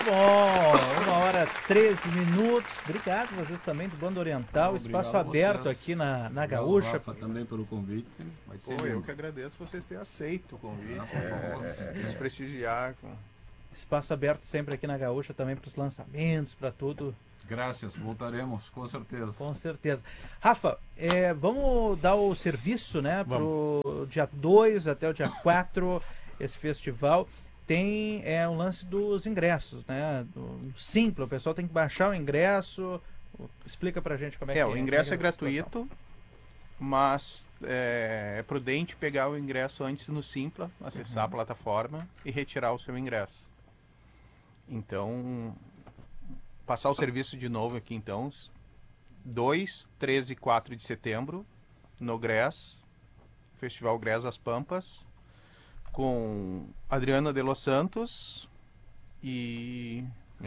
bom, 1h13. Obrigado vocês também do Banda Oriental, espaço aberto aqui na Gaúcha. Rafa, também pelo convite. Vai ser eu que agradeço vocês terem aceito o convite, nos prestigiar. Espaço aberto sempre aqui na Gaúcha também para os lançamentos, para tudo. Graças, voltaremos, com certeza. Com certeza. Rafa, vamos dar o serviço, né, para o dia 2 até o dia 4, esse festival. Tem um lance dos ingressos, né? Do Simpla, o pessoal tem que baixar o ingresso. Explica pra gente como é que é. O ingresso é gratuito, mas é prudente pegar o ingresso antes no Simpla, acessar a plataforma e retirar o seu ingresso. Então, passar o serviço de novo aqui então, 2, 13 e 4 de setembro, no GRES, Festival GRES As Pampas, com Adriana de Los Santos e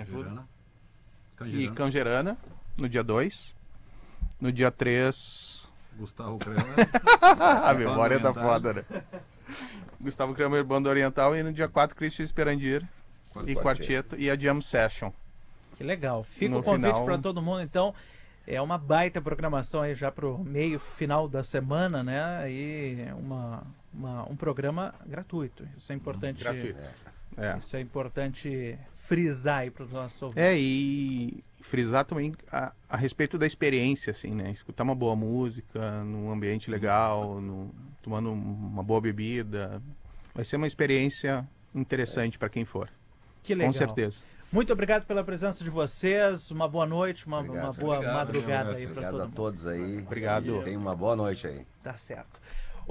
Cangerana, no dia 2. No dia 3... Gustavo Kramer. A memória tá foda, né? Gustavo Kramer, Banda Oriental. E no dia 4, Christian Esperandir e Quarteto e a Jam Session. Que legal. Fica o convite para todo mundo, então. É uma baita programação aí já pro meio, final da semana, né? E um programa gratuito. Isso é importante. Gratuito. Isso é importante frisar aí para os nossos ouvintes. E frisar também a respeito da experiência, assim, né? Escutar uma boa música, num ambiente legal, tomando uma boa bebida. Vai ser uma experiência interessante para quem for. Que legal. Com certeza. Muito obrigado pela presença de vocês. Uma boa noite, uma boa madrugada aí para todo mundo. Obrigado a todos aí. Obrigado. Tenha uma boa noite aí. Tá certo.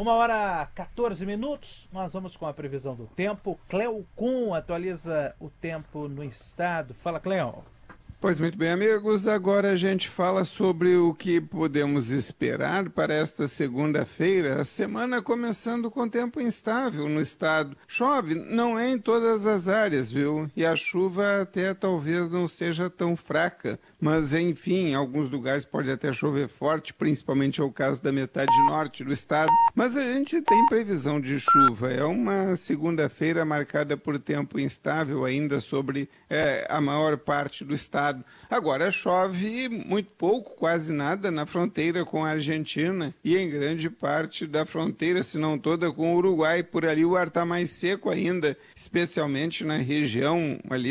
1h14. Nós vamos com a previsão do tempo. Cleo Kuhn atualiza o tempo no estado. Fala, Cleo. Pois muito bem, amigos, agora a gente fala sobre o que podemos esperar para esta segunda-feira, a semana começando com tempo instável no estado. Chove, não é em todas as áreas, viu? E a chuva até talvez não seja tão fraca, mas enfim, em alguns lugares pode até chover forte, principalmente é o caso da metade norte do estado. Mas a gente tem previsão de chuva, é uma segunda-feira marcada por tempo instável ainda sobre a maior parte do estado. Agora chove muito pouco, quase nada, na fronteira com a Argentina e em grande parte da fronteira, se não toda, com o Uruguai. Por ali o ar está mais seco ainda, especialmente na região ali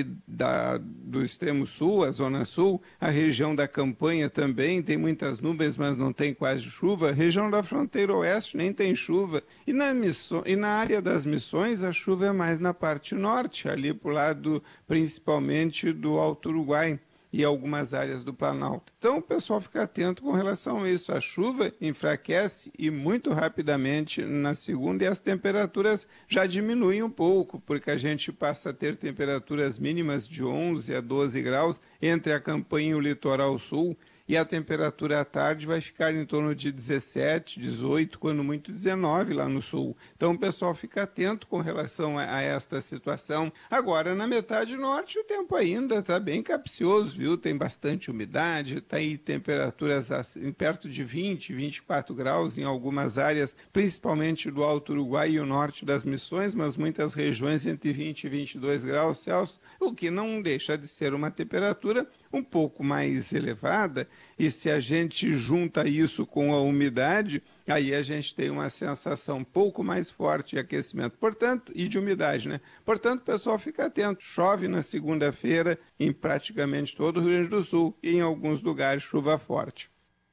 do extremo sul, a zona sul, a região da Campanha também, tem muitas nuvens, mas não tem quase chuva. A região da fronteira oeste nem tem chuva. E na área das Missões, a chuva é mais na parte norte, ali para o lado principalmente do Alto Uruguai e algumas áreas do Planalto. Então o pessoal fica atento com relação a isso. A chuva enfraquece e muito rapidamente na segunda, e as temperaturas já diminuem um pouco, porque a gente passa a ter temperaturas mínimas de 11 a 12 graus entre a Campanha e o litoral sul, e a temperatura à tarde vai ficar em torno de 17, 18, quando muito 19 lá no sul. Então o pessoal fica atento com relação a esta situação. Agora, na metade norte, o tempo ainda está bem capcioso, viu? Tem bastante umidade, está aí temperaturas perto de 20, 24 graus em algumas áreas, principalmente do Alto Uruguai e o norte das Missões, mas muitas regiões entre 20 e 22 graus Celsius, o que não deixa de ser uma temperatura um pouco mais elevada, e se a gente junta isso com a umidade, aí a gente tem uma sensação um pouco mais forte de aquecimento, portanto, e de umidade, né? Portanto, o pessoal fica atento. Chove na segunda-feira em praticamente todo o Rio Grande do Sul e em alguns lugares chuva forte.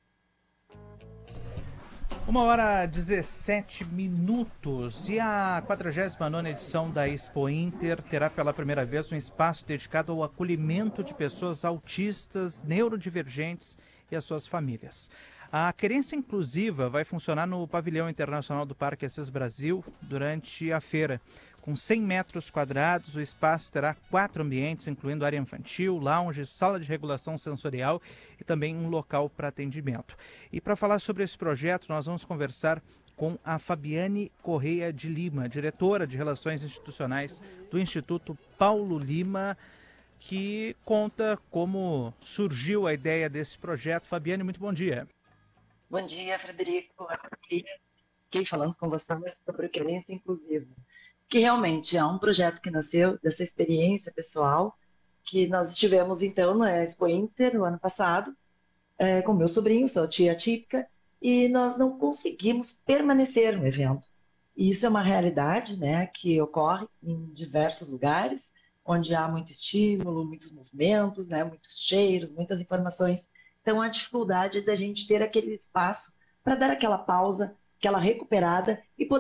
1h17. E a 49ª edição da Expo Inter terá pela primeira vez um espaço dedicado ao acolhimento de pessoas autistas, neurodivergentes e as suas famílias. A querência inclusiva vai funcionar no pavilhão internacional do Parque Assis Brasil durante a feira. Com 100 metros quadrados, o espaço terá 4 ambientes, incluindo área infantil, lounge, sala de regulação sensorial e também um local para atendimento. E para falar sobre esse projeto, nós vamos conversar com a Fabiane Correia de Lima, diretora de Relações Institucionais do Instituto Paulo Lima, que conta como surgiu a ideia desse projeto. Fabiane, muito bom dia. Bom dia, Frederico. Fiquei falando com você sobre querência inclusiva, que realmente é um projeto que nasceu dessa experiência pessoal que nós estivemos então na Expo Inter no ano passado, com meu sobrinho, sou tia típica, e nós não conseguimos permanecer no evento. E isso é uma realidade, né, que ocorre em diversos lugares, onde há muito estímulo, muitos movimentos, né, muitos cheiros, muitas informações. Então, a dificuldade da gente ter aquele espaço para dar aquela pausa, aquela recuperada e poder